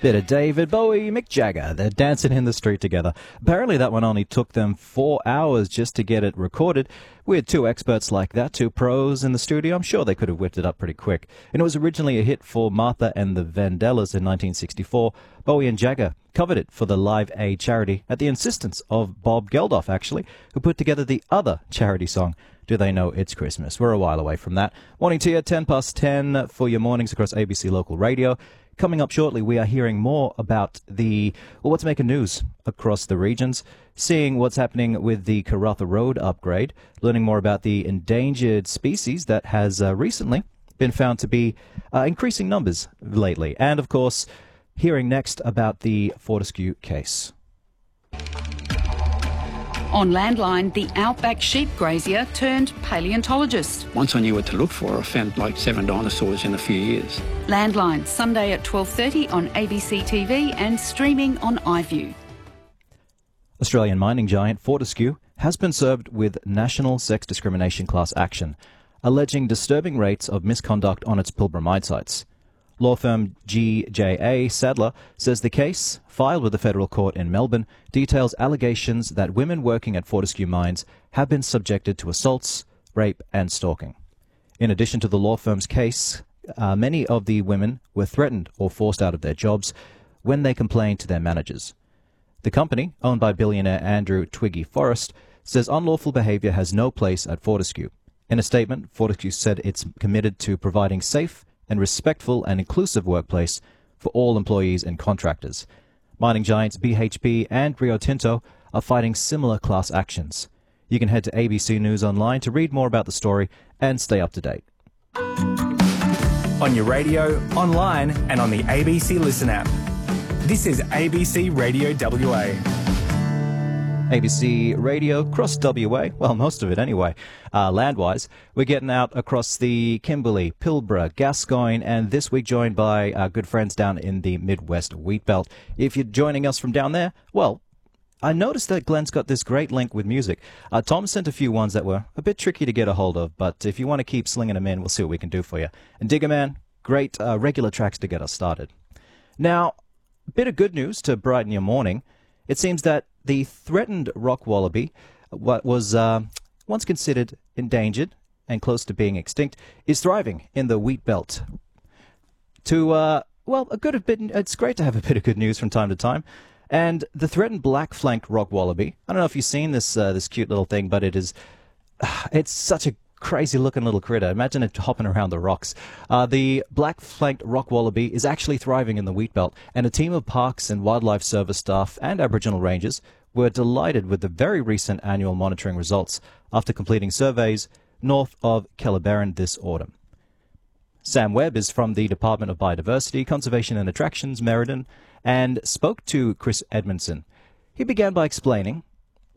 Bit of David Bowie, Mick Jagger. They're dancing in the street together. Apparently that one only took them 4 hours just to get it recorded. We had two experts like that, two pros in the studio. I'm sure they could have whipped it up pretty quick. And it was originally a hit for Martha and the Vandellas in 1964. Bowie and Jagger covered it for the Live Aid charity at the insistence of Bob Geldof, actually, who put together the other charity song, Do They Know It's Christmas? We're a while away from that. Morning to you, 10 past 10 for your mornings across ABC Local Radio. Coming up shortly, we are hearing more about what's making news across the regions, seeing what's happening with the Karratha Road upgrade, learning more about the endangered species that has recently been found to be increasing numbers lately, and, of course, hearing next about the Fortescue case. On Landline, the outback sheep grazier turned paleontologist. Once I knew what to look for, I found like 7 dinosaurs in a few years. Landline, Sunday at 12:30 on ABC TV and streaming on iView. Australian mining giant Fortescue has been served with national sex discrimination class action, alleging disturbing rates of misconduct on its Pilbara mine sites. Law firm GJA Sadler says the case, filed with the federal court in Melbourne, details allegations that women working at Fortescue mines have been subjected to assaults, rape and stalking. In addition to the law firm's case, many of the women were threatened or forced out of their jobs when they complained to their managers. The company, owned by billionaire Andrew Twiggy Forrest, says unlawful behaviour has no place at Fortescue. In a statement, Fortescue said it's committed to providing safe and respectful and inclusive workplace for all employees and contractors. Mining giants BHP and Rio Tinto are fighting similar class actions. You can head to ABC News Online to read more about the story and stay up to date. On your radio, online and on the ABC Listen app. This is ABC Radio WA. ABC Radio across WA, well, most of it anyway, land-wise. We're getting out across the Kimberley, Pilbara, Gascoyne, and this week joined by our good friends down in the Midwest Wheat Belt. If you're joining us from down there, well, I noticed that Glenn's got this great link with music. Tom sent a few ones that were a bit tricky to get a hold of, but if you want to keep slinging them in, we'll see what we can do for you. And Digger Man, great regular tracks to get us started. Now, a bit of good news to brighten your morning. It seems that the threatened rock wallaby, what was once considered endangered and close to being extinct, is thriving in the wheat belt. It's great to have a bit of good news from time to time. And the threatened black-flanked rock wallaby, I don't know if you've seen this cute little thing, but it's such a crazy-looking little critter. Imagine it hopping around the rocks. The black-flanked rock wallaby is actually thriving in the wheat belt, and a team of Parks and Wildlife Service staff and Aboriginal rangers were delighted with the very recent annual monitoring results after completing surveys north of Kellerberrin this autumn. Sam Webb is from the Department of Biodiversity, Conservation and Attractions, Merredin, and spoke to Chris Edmondson. He began by explaining